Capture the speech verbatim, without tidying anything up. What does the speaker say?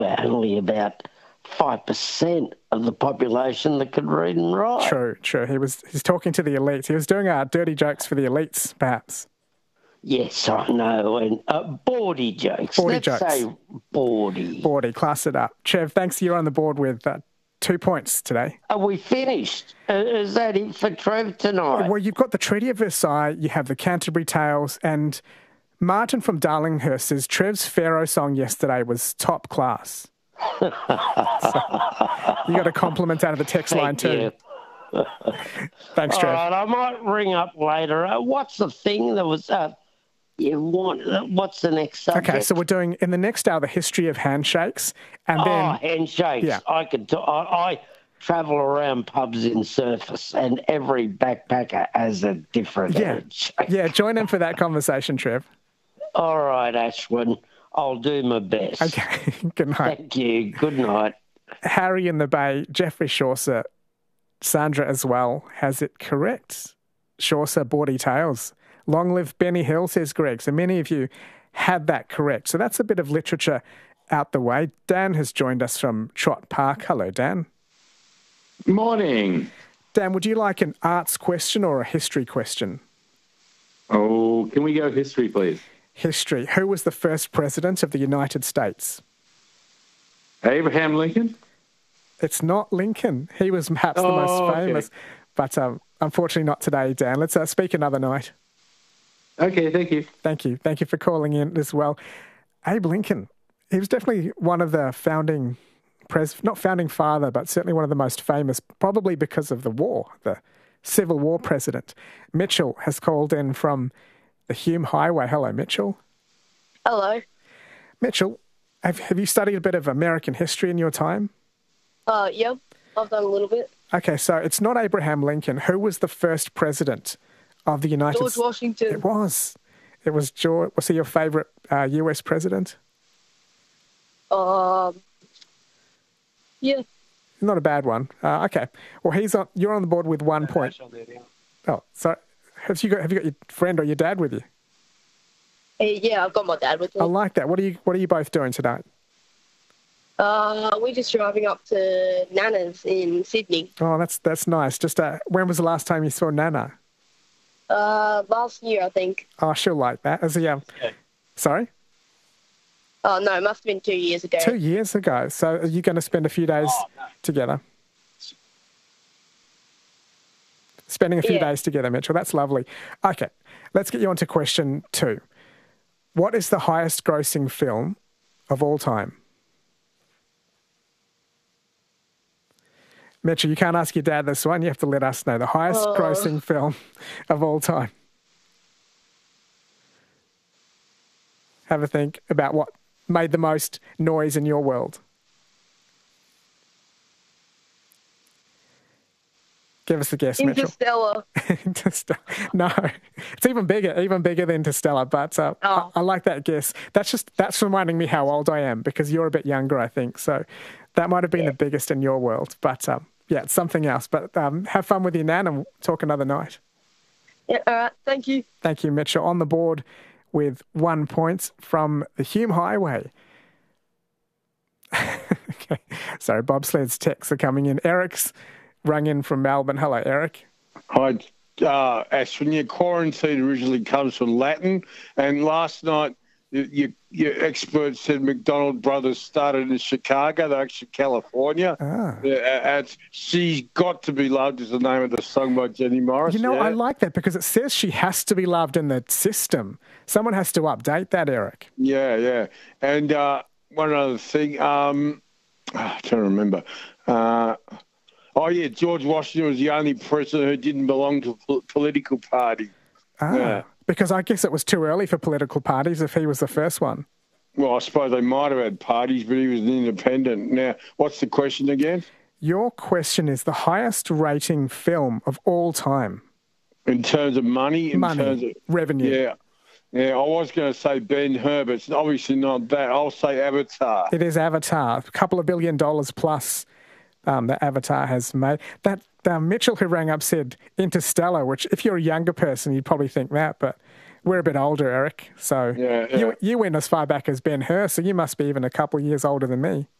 only about five percent of the population that could read and write. True, true. He was he's talking to the elites. He was doing uh, dirty jokes for the elites, perhaps. Yes, I know. And uh, bawdy jokes. Bawdy Let's jokes. say bawdy. Bawdy, class it up. Chev, thanks. You're on the board with uh, two points today. Are we finished? Uh, is that it for Trev tonight? Well, you've got the Treaty of Versailles, you have the Canterbury Tales, and Martin from Darlinghurst says Trev's Pharaoh song yesterday was top class. So you got a compliment out of the text Thank line too. you. Thanks, Trev. All right, I might ring up later. Uh, what's the thing that was... Uh, you want, uh, what's the next subject? Okay, so we're doing, in the next hour, the history of handshakes. And then, oh, handshakes. Yeah. I could. T- I, I travel around pubs in Surface, and every backpacker has a different yeah, handshake. yeah, join in for that conversation, Trev. All right, Ashwin. I'll do my best. Okay, good night. Thank you. Good night. Harry in the Bay, Jeffrey Chaucer, Sandra as well, has it correct. Chaucer, Bawdy Tales. Long live Benny Hill, says Greg. So many of you had that correct. So that's a bit of literature out the way. Dan has joined us from Trott Park. Hello, Dan. Morning. Dan, would you like an arts question or a history question? Oh, can we go history, please? History. Who was the first president of the United States? Abraham Lincoln? It's not Lincoln. He was perhaps the Oh, most famous, okay. but um, unfortunately not today, Dan. Let's uh, speak another night. Okay, thank you. Thank you. Thank you for calling in as well. Abe Lincoln, he was definitely one of the founding, pres- not founding father, but certainly one of the most famous, probably because of the war, the Civil War president. Mitchell has called in from the Hume Highway. Hello, Mitchell. Hello. Mitchell, have, have you studied a bit of American history in your time? Uh, yeah, I've done a little bit. Okay, so it's not Abraham Lincoln. Who was the first president of the United States? George Washington. It was. It was George. Was he your favourite uh, U S president? Um, yeah. Not a bad one. Uh, okay. Well, he's on. You're on the board with one point. Oh, so have you got have you got your friend or your dad with you? Hey, yeah, I've got my dad with me. I like that. What are you What are you both doing tonight? Uh, we're just driving up to Nana's in Sydney. Oh, that's that's nice. Just uh, when was the last time you saw Nana? Uh, last year, I think. Oh, she'll like that. As a um, sorry, Oh, no, it must have been two years ago. two years ago. So are you going to spend a few days together? Spending a few Yeah. days together, Mitchell. That's lovely. Okay, let's get you on to question two. What is the highest grossing film of all time? Mitchell, you can't ask your dad this one. You have to let us know. The highest Oh. grossing film of all time. Have a think about what made the most noise in your world. Give us a guess, Mitchell. Interstellar. Interstellar. No, it's even bigger, even bigger than Interstellar. But uh, Oh. I, I like that guess. That's just that's reminding me how old I am because you're a bit younger, I think. So that might have been the biggest in your world. But um, yeah, it's something else. But um, have fun with your nan and we'll talk another night. Yeah, all right, thank you. Thank you, Mitchell. On the board with one point from the Hume Highway. Okay, sorry, bobsled's texts are coming in. Eric's rung in from Melbourne. Hello, Eric. Hi, uh, Ashwin. Your quarantine originally comes from Latin, and last night your, your expert said McDonald Brothers started in Chicago. They're actually California. Ah. Yeah, and She's Got to Be Loved is the name of the song by Jenny Morris. You know, yeah. I like that because it says she has to be loved in the system. Someone has to update that, Eric. Yeah, yeah. And uh, one other thing, um, I'm trying to remember. Uh, oh, yeah, George Washington was the only president who didn't belong to a pol- political party. Ah, Yeah. because I guess it was too early for political parties if he was the first one. Well, I suppose they might have had parties, but he was an independent. Now, what's the question again? Your question is the highest rating film of all time. In terms of money? In Money, terms of, revenue. Yeah. Yeah, I was going to say Ben-Hur, but it's obviously not that. I'll say Avatar. It is Avatar, a couple of billion dollars plus um, that Avatar has made. That uh, Mitchell who rang up said Interstellar, which if you're a younger person, you'd probably think that, but we're a bit older, Eric. So Yeah, yeah. you you went as far back as Ben Hur, so you must be even a couple of years older than me.